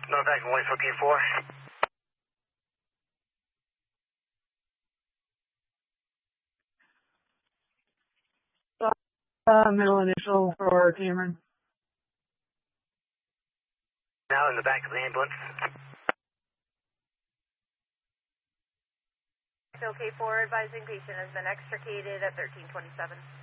No back, only for K4. Middle initial for Cameron. Now in the back of the ambulance. So K4 advising patient has been extricated at 1327.